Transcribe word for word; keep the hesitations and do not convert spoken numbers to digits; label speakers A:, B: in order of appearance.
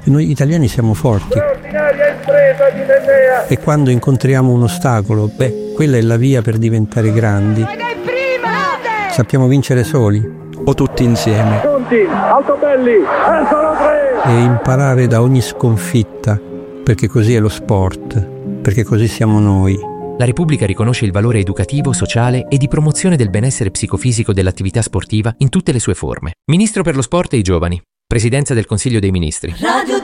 A: E noi italiani siamo forti. E quando incontriamo un ostacolo, beh, quella è la via per diventare grandi. Sappiamo vincere soli o tutti insieme. E imparare da ogni sconfitta, perché così è lo sport, perché così siamo noi.
B: La Repubblica riconosce il valore educativo, sociale e di promozione del benessere psicofisico dell'attività sportiva in tutte le sue forme. Ministro per lo sport e i giovani. Presidenza del Consiglio dei Ministri. Radio